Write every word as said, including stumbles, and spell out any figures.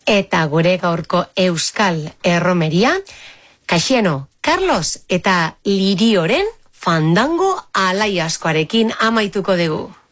Eta gure gaurko euskal erromeria, Kaxieno, Carlos eta Lirioren fandango alai askoarekin amaituko dugu.